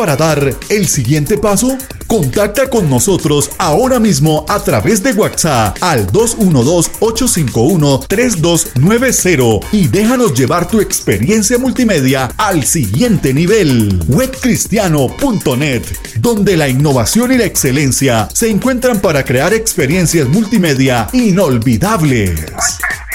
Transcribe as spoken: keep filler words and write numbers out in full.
para dar el siguiente paso? Contacta con nosotros ahora mismo a través de WhatsApp al dos uno dos, ocho cinco uno, tres dos nueve cero y déjanos llevar tu experiencia multimedia al siguiente nivel. web cristiano punto net, donde la innovación y la excelencia se encuentran para crear experiencias multimedia inolvidables.